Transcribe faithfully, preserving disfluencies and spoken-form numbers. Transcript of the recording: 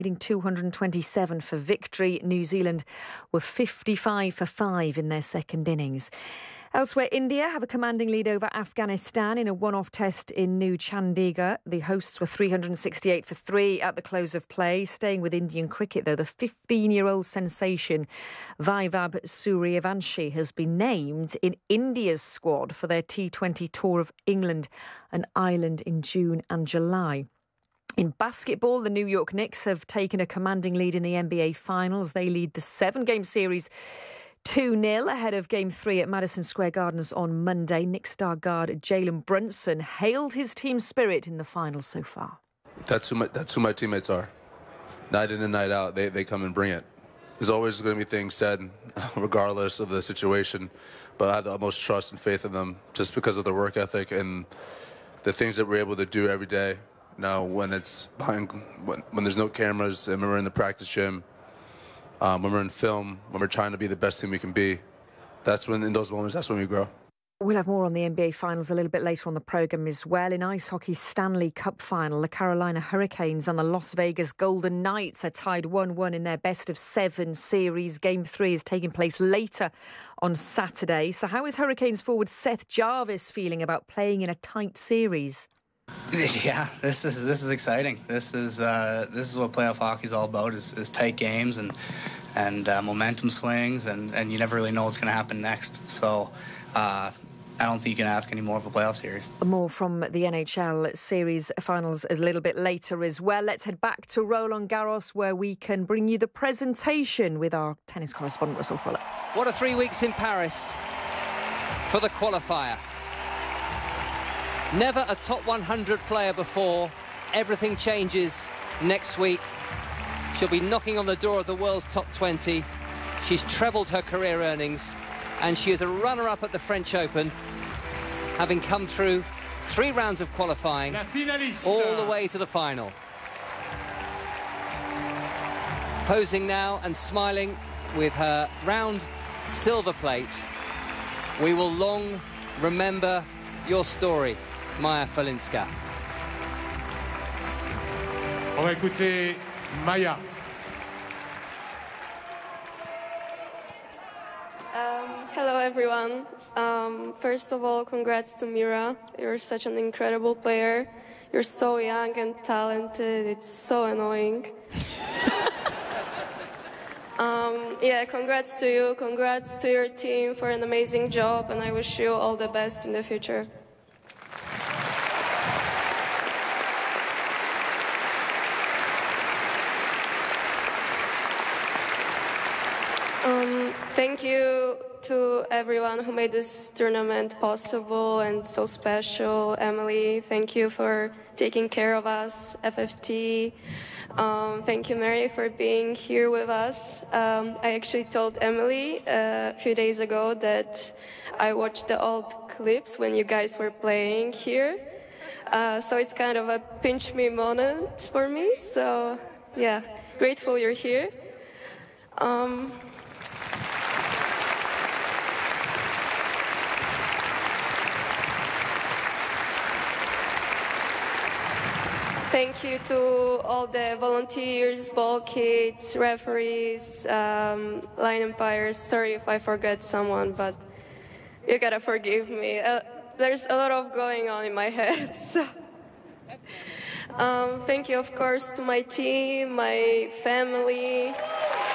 leading two hundred twenty-seven for victory. New Zealand were fifty-five for five in their second innings. Elsewhere, India have a commanding lead over Afghanistan in a one-off test in New Chandigarh. The hosts were three hundred sixty-eight for three at the close of play. Staying with Indian cricket, though, the fifteen-year-old sensation Vaibhav Suryavanshi has been named in India's squad for their T twenty tour of England and Ireland in June and July. In basketball, the New York Knicks have taken a commanding lead in the N B A Finals. They lead the seven-game series two nil ahead of Game three at Madison Square Gardens on Monday. Knicks star guard Jalen Brunson hailed his team's spirit in the finals so far. That's who my, that's who my teammates are. Night in and night out, they, they come and bring it. There's always going to be things said, regardless of the situation, but I have the utmost trust and faith in them just because of their work ethic and the things that we're able to do every day. Now, when it's behind, when, when there's no cameras and when we're in the practice gym, Um, when we're in film, when we're trying to be the best team we can be, that's when, in those moments, that's when we grow. We'll have more on the N B A Finals a little bit later on the programme as well. In ice hockey Stanley Cup final, the Carolina Hurricanes and the Las Vegas Golden Knights are tied one one in their best of seven series. Game three is taking place later on Saturday. So how is Hurricanes forward Seth Jarvis feeling about playing in a tight series? Yeah, this is this is exciting. This is uh, this is what playoff hockey is all about: is, is tight games and and uh, momentum swings, and, and you never really know what's going to happen next. So uh, I don't think you can ask any more of a playoff series. More from the N H L series finals a little bit later as well. Let's head back to Roland Garros, where we can bring you the presentation with our tennis correspondent Russell Fuller. What a three weeks in Paris for the qualifier. Never a top one hundred player before. Everything changes next week. She'll be knocking on the door of the world's top twenty. She's trebled her career earnings, and she is a runner-up at the French Open, having come through three rounds of qualifying, all the way to the final. Posing now and smiling with her round silver plate. We will long remember your story, Maya Falinska. On va écouter Maya. Um, hello, everyone. Um, first of all, congrats to Mira. You're such an incredible player. You're so young and talented. It's so annoying. um, yeah, congrats to you. Congrats to your team for an amazing job, and I wish you all the best in the future. Um, thank you to everyone who made this tournament possible and so special. Emily, thank you for taking care of us. F F T, um, thank you, Mary, for being here with us. Um, I actually told Emily uh, a few days ago that I watched the old clips when you guys were playing here. Uh, so it's kind of a pinch me moment for me. So, yeah, grateful you're here. Um, Thank you to all the volunteers, ball kids, referees, um, line umpires. Sorry if I forget someone, but you gotta forgive me. Uh, there's a lot of going on in my head. So. Um, thank you, of course, to my team, my family.